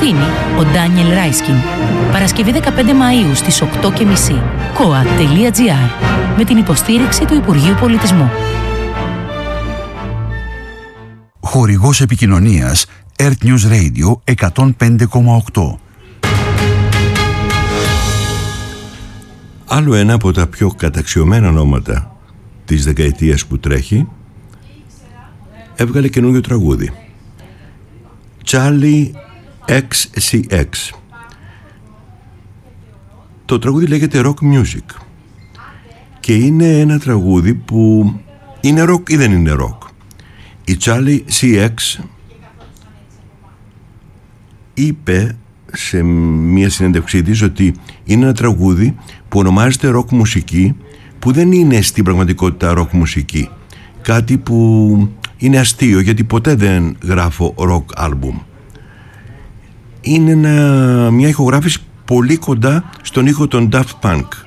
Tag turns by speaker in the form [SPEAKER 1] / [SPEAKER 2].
[SPEAKER 1] Ηχογραφήνει ο Ντάνιελ Ράισκιν. Παρασκευή 15 Μαΐου στις 8:30. koa.gr με την υποστήριξη του Υπουργείου Πολιτισμού.
[SPEAKER 2] Χορηγός επικοινωνίας Earth News Radio 105,8.
[SPEAKER 3] Άλλο ένα από τα πιο καταξιωμένα ονόματα της δεκαετίας που τρέχει έβγαλε καινούργιο τραγούδι. Charlie XCX. Το τραγούδι λέγεται Rock Music και είναι ένα τραγούδι που είναι rock ή δεν είναι rock. Η Charlie CX είπε σε μια συνέντευξή της ότι είναι ένα τραγούδι που ονομάζεται rock μουσική, που δεν είναι στην πραγματικότητα rock μουσική, κάτι που είναι αστείο γιατί ποτέ δεν γράφω rock album. Είναι μια ηχογράφηση πολύ κοντά στον ήχο των Daft Punk.